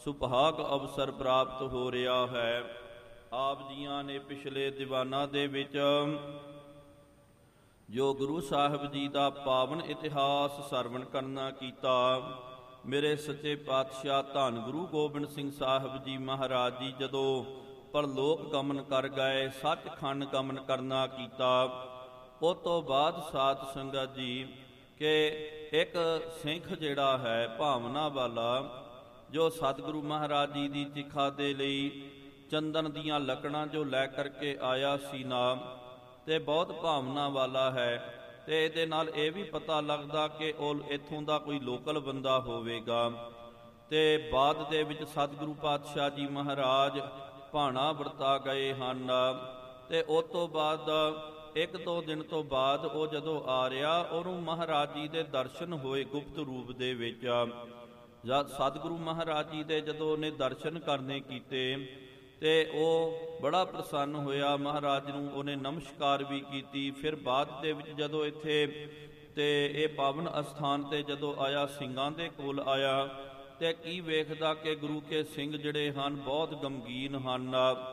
ਸੁਭਾਗ ਅਵਸਰ ਪ੍ਰਾਪਤ ਹੋ ਰਿਹਾ ਹੈ। ਆਪ ਜੀਆਂ ਨੇ ਪਿਛਲੇ ਦੀਵਾਨਾਂ ਦੇ ਵਿੱਚ ਜੋ ਗੁਰੂ ਸਾਹਿਬ ਜੀ ਦਾ ਪਾਵਨ ਇਤਿਹਾਸ ਸਰਵਣ ਕਰਨਾ ਕੀਤਾ, ਮੇਰੇ ਸੱਚੇ ਪਾਤਸ਼ਾਹ ਧੰਨ ਗੁਰੂ ਗੋਬਿੰਦ ਸਿੰਘ ਸਾਹਿਬ ਜੀ ਮਹਾਰਾਜ ਜੀ ਜਦੋਂ ਪਰਲੋਕ ਗਮਨ ਕਰ ਗਏ, ਸੱਚਖੰਡ ਗਮਨ ਕਰਨਾ ਕੀਤਾ, ਉਸ ਤੋਂ ਬਾਅਦ ਸਾਧ ਸੰਗਤ ਜੀ ਕਿ ਇੱਕ ਸਿੰਘ ਜਿਹੜਾ ਹੈ ਭਾਵਨਾ ਵਾਲਾ, ਜੋ ਸਤਿਗੁਰੂ ਮਹਾਰਾਜ ਜੀ ਦੀ ਚਿਖਾ ਦੇ ਲਈ ਚੰਦਨ ਦੀਆਂ ਲੱਕੜਾਂ ਜੋ ਲੈ ਕਰਕੇ ਆਇਆ ਸੀ ਨਾ, ਤੇ ਬਹੁਤ ਭਾਵਨਾ ਵਾਲਾ ਹੈ। ਤੇ ਇਹਦੇ ਨਾਲ ਇਹ ਵੀ ਪਤਾ ਲੱਗਦਾ ਕਿ ਉਹ ਇੱਥੋਂ ਦਾ ਕੋਈ ਲੋਕਲ ਬੰਦਾ ਹੋਵੇਗਾ। ਤੇ ਬਾਅਦ ਦੇ ਵਿੱਚ ਸਤਿਗੁਰੂ ਪਾਤਸ਼ਾਹ ਜੀ ਮਹਾਰਾਜ ਭਾਣਾ ਵਰਤਾ ਗਏ ਹਨ। ਤੇ ਉਸ ਤੋਂ ਬਾਅਦ 1-2 ਦਿਨ ਤੋਂ ਬਾਅਦ ਉਹ ਜਦੋਂ ਆ ਰਿਹਾ, ਉਹਨੂੰ ਮਹਾਰਾਜ ਜੀ ਦੇ ਦਰਸ਼ਨ ਹੋਏ ਗੁਪਤ ਰੂਪ ਦੇ ਵਿੱਚ। ਜਦ ਸਤਿਗੁਰੂ ਮਹਾਰਾਜ ਜੀ ਦੇ ਜਦੋਂ ਉਹਨੇ ਦਰਸ਼ਨ ਕਰਨੇ ਕੀਤੇ ਤੇ ਉਹ ਬੜਾ ਪ੍ਰਸੰਨ ਹੋਇਆ, ਮਹਾਰਾਜ ਨੂੰ ਉਹਨੇ ਨਮਸਕਾਰ ਵੀ ਕੀਤੀ। ਫਿਰ ਬਾਅਦ ਦੇ ਵਿੱਚ ਜਦੋਂ ਇੱਥੇ ਤੇ ਇਹ ਪਾਵਨ ਅਸਥਾਨ ਤੇ ਜਦੋਂ ਆਇਆ, ਸਿੰਘਾਂ ਦੇ ਕੋਲ ਆਇਆ, ਤੇ ਕੀ ਵੇਖਦਾ ਕਿ ਗੁਰੂ ਕੇ ਸਿੰਘ ਜਿਹੜੇ ਹਨ ਬਹੁਤ ਗਮਗੀਨ ਹਨ,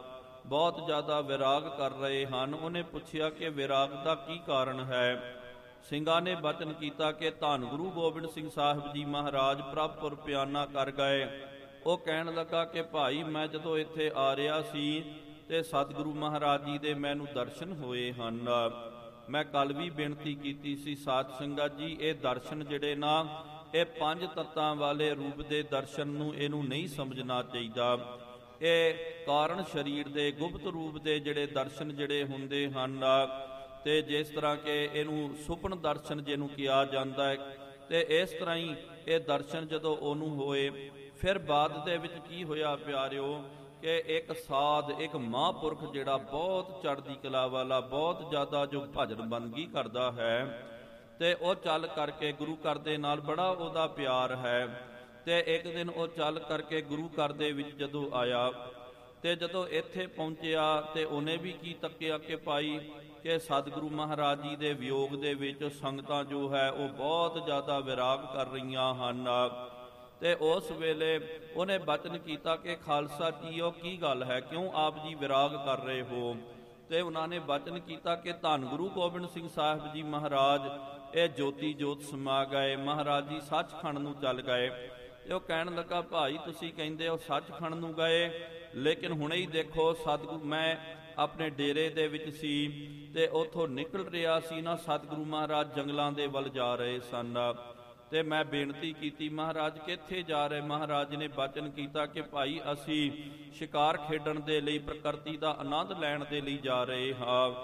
ਬਹੁਤ ਜ਼ਿਆਦਾ ਵਿਰਾਗ ਕਰ ਰਹੇ ਹਨ। ਉਹਨੇ ਪੁੱਛਿਆ ਕਿ ਵਿਰਾਗ ਦਾ ਕੀ ਕਾਰਨ ਹੈ। ਸਿੰਘਾਂ ਨੇ ਬਚਨ ਕੀਤਾ ਕਿ ਧੰਨ ਗੁਰੂ ਗੋਬਿੰਦ ਸਿੰਘ ਸਾਹਿਬ ਜੀ ਮਹਾਰਾਜ ਪ੍ਰਭਪੁਰ ਪਿਆਨਾ ਕਰ ਗਏ। ਉਹ ਕਹਿਣ ਲੱਗਾ ਕਿ ਭਾਈ, ਮੈਂ ਜਦੋਂ ਇੱਥੇ ਆ ਰਿਹਾ ਸੀ ਤੇ ਸਤਿਗੁਰੂ ਮਹਾਰਾਜ ਜੀ ਦੇ ਮੈਨੂੰ ਦਰਸ਼ਨ ਹੋਏ ਹਨ। ਮੈਂ ਕੱਲ ਵੀ ਬੇਨਤੀ ਕੀਤੀ ਸੀ ਸਾਧ ਸੰਗਤ ਜੀ, ਇਹ ਦਰਸ਼ਨ ਜਿਹੜੇ ਨਾ, ਇਹ 5 ਤੱਤਾਂ ਵਾਲੇ ਰੂਪ ਦੇ ਦਰਸ਼ਨ ਨੂੰ ਇਹਨੂੰ ਨਹੀਂ ਸਮਝਣਾ ਚਾਹੀਦਾ। ਇਹ ਕਾਰਨ ਸਰੀਰ ਦੇ ਗੁਪਤ ਰੂਪ ਦੇ ਜਿਹੜੇ ਦਰਸ਼ਨ ਜਿਹੜੇ ਹੁੰਦੇ ਹਨ, ਤੇ ਜਿਸ ਤਰ੍ਹਾਂ ਕਿ ਇਹਨੂੰ ਸੁਪਨ ਦਰਸ਼ਨ ਜਿਹਨੂੰ ਕਿਹਾ ਜਾਂਦਾ ਹੈ, ਤੇ ਇਸ ਤਰ੍ਹਾਂ ਹੀ ਇਹ ਦਰਸ਼ਨ ਜਦੋਂ ਉਹਨੂੰ ਹੋਏ, ਫਿਰ ਬਾਅਦ ਦੇ ਵਿੱਚ ਕੀ ਹੋਇਆ ਪਿਆਰਿਓ, ਕਿ ਇੱਕ ਸਾਧ, ਇੱਕ ਮਹਾਂਪੁਰਖ ਜਿਹੜਾ ਬਹੁਤ ਚੜ੍ਹਦੀ ਕਲਾ ਵਾਲਾ, ਬਹੁਤ ਜ਼ਿਆਦਾ ਜੋ ਭਜਨ ਬੰਦਗੀ ਕਰਦਾ ਹੈ, ਤੇ ਉਹ ਚੱਲ ਕਰਕੇ ਗੁਰੂ ਘਰ ਦੇ ਨਾਲ ਬੜਾ ਉਹਦਾ ਪਿਆਰ ਹੈ। ਤੇ ਇੱਕ ਦਿਨ ਉਹ ਚੱਲ ਕਰਕੇ ਗੁਰੂ ਘਰ ਦੇ ਵਿੱਚ ਜਦੋਂ ਆਇਆ, ਤੇ ਜਦੋਂ ਇੱਥੇ ਪਹੁੰਚਿਆ ਤੇ ਉਹਨੇ ਵੀ ਕੀ ਤੱਕਿਆ ਕਿ ਭਾਈ ਕਿ ਸਤਿਗੁਰੂ ਮਹਾਰਾਜ ਜੀ ਦੇ ਵਿਯੋਗ ਦੇ ਵਿੱਚ ਸੰਗਤਾਂ ਜੋ ਹੈ ਉਹ ਬਹੁਤ ਜ਼ਿਆਦਾ ਵਿਰਾਗ ਕਰ ਰਹੀਆਂ ਹਨ। ਤੇ ਉਸ ਵੇਲੇ ਉਹਨੇ ਬਚਨ ਕੀਤਾ ਕਿ ਖਾਲਸਾ ਜੀਓ, ਕੀ ਗੱਲ ਹੈ, ਕਿਉਂ ਆਪ ਜੀ ਵਿਰਾਗ ਕਰ ਰਹੇ ਹੋ। ਤੇ ਉਹਨਾਂ ਨੇ ਬਚਨ ਕੀਤਾ ਕਿ ਧੰਨ ਗੁਰੂ ਗੋਬਿੰਦ ਸਿੰਘ ਸਾਹਿਬ ਜੀ ਮਹਾਰਾਜ ਇਹ ਜੋਤੀ ਜੋਤ ਸਮਾ ਗਏ, ਮਹਾਰਾਜ ਜੀ ਸੱਚਖੰਡ ਨੂੰ ਚੱਲ ਗਏ। ਤੇ ਉਹ ਕਹਿਣ ਲੱਗਾ, ਭਾਈ ਤੁਸੀਂ ਕਹਿੰਦੇ ਹੋ ਸੱਚਖੰਡ ਨੂੰ ਗਏ, ਲੇਕਿਨ ਹੁਣੇ ਹੀ ਦੇਖੋ ਸਤਿਗੁਰੂ, ਮੈਂ ਆਪਣੇ ਡੇਰੇ ਦੇ ਵਿੱਚ ਸੀ ਤੇ ਉੱਥੋਂ ਨਿਕਲ ਰਿਹਾ ਸੀ ਨਾ, ਸਤਿਗੁਰੂ ਮਹਾਰਾਜ ਜੰਗਲਾਂ ਦੇ ਵੱਲ ਜਾ ਰਹੇ ਸਨ। ਤੇ ਮੈਂ ਬੇਨਤੀ ਕੀਤੀ, ਮਹਾਰਾਜ ਕਿੱਥੇ ਜਾ ਰਹੇ। ਮਹਾਰਾਜ ਨੇ ਬਚਨ ਕੀਤਾ ਕਿ ਭਾਈ ਅਸੀਂ ਸ਼ਿਕਾਰ ਖੇਡਣ ਦੇ ਲਈ, ਪ੍ਰਕਿਰਤੀ ਦਾ ਆਨੰਦ ਲੈਣ ਦੇ ਲਈ ਜਾ ਰਹੇ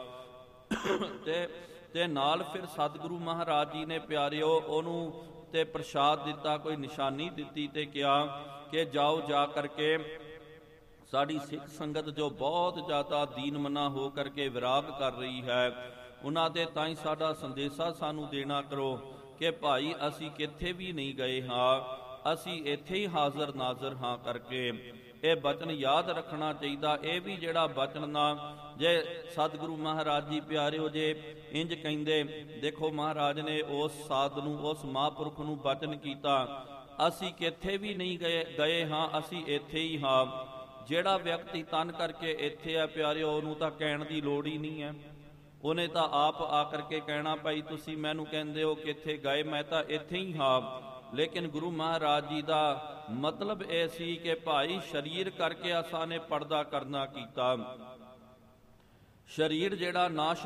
ਹਾਂ। ਤੇ ਨਾਲ ਫਿਰ ਸਤਿਗੁਰੂ ਮਹਾਰਾਜ ਜੀ ਨੇ ਪਿਆਰਿਓ ਉਹਨੂੰ ਤੇ ਪ੍ਰਸ਼ਾਦ ਦਿੱਤਾ, ਕੋਈ ਨਿਸ਼ਾਨੀ ਦਿੱਤੀ ਤੇ ਕਿਹਾ ਕਿ ਜਾਓ, ਜਾ ਕਰਕੇ ਸਾਡੀ ਸਿੱਖ ਸੰਗਤ ਜੋ ਬਹੁਤ ਜ਼ਿਆਦਾ ਦੀਨਮਨਾ ਹੋ ਕਰਕੇ ਵਿਰਾਗ ਕਰ ਰਹੀ ਹੈ, ਉਹਨਾਂ ਦੇ ਤਾਂ ਹੀ ਸਾਡਾ ਸੰਦੇਸ਼ਾ ਸਾਨੂੰ ਦੇਣਾ ਕਰੋ ਕਿ ਭਾਈ ਅਸੀਂ ਕਿੱਥੇ ਵੀ ਨਹੀਂ ਗਏ ਹਾਂ, ਅਸੀਂ ਇੱਥੇ ਹੀ ਹਾਜ਼ਰ ਨਾਜ਼ਰ ਹਾਂ ਕਰਕੇ। ਇਹ ਬਚਨ ਯਾਦ ਰੱਖਣਾ ਚਾਹੀਦਾ। ਇਹ ਵੀ ਜਿਹੜਾ ਬਚਨ ਨਾ, ਜੇ ਸਤਿਗੁਰੂ ਮਹਾਰਾਜ ਜੀ ਪਿਆਰਿਓ ਜੇ ਇੰਜ ਕਹਿੰਦੇ, ਦੇਖੋ ਮਹਾਰਾਜ ਨੇ ਉਸ ਸਾਧ ਨੂੰ, ਉਸ ਮਹਾਂਪੁਰਖ ਨੂੰ ਬਚਨ ਕੀਤਾ, ਅਸੀਂ ਕਿੱਥੇ ਵੀ ਨਹੀਂ ਗਏ ਹਾਂ, ਅਸੀਂ ਇੱਥੇ ਹੀ ਹਾਂ। ਜਿਹੜਾ ਵਿਅਕਤੀ ਤਨ ਕਰਕੇ ਇੱਥੇ ਆ ਪਿਆਰਿਓ, ਉਹਨੂੰ ਤਾਂ ਕਹਿਣ ਦੀ ਲੋੜ ਹੀ ਨਹੀਂ ਹੈ। ਉਹਨੇ ਤਾਂ ਆਪ ਆ ਕਰਕੇ ਕਹਿਣਾ, ਭਾਈ ਤੁਸੀਂ ਮੈਨੂੰ ਕਹਿੰਦੇ ਹੋ ਕਿੱਥੇ ਗਏ, ਮੈਂ ਤਾਂ ਇੱਥੇ ਹੀ ਹਾਂ। ਲੇਕਿਨ ਗੁਰੂ ਮਹਾਰਾਜ ਜੀ ਦਾ ਮਤਲਬ ਇਹ ਸੀ ਕਿ ਭਾਈ ਸਰੀਰ ਕਰਕੇ ਅਸਾਂ ਨੇ ਪਰਦਾ ਕਰਨਾ ਕੀਤਾ। ਸਰੀਰ ਜਿਹੜਾ ਨਾਸ਼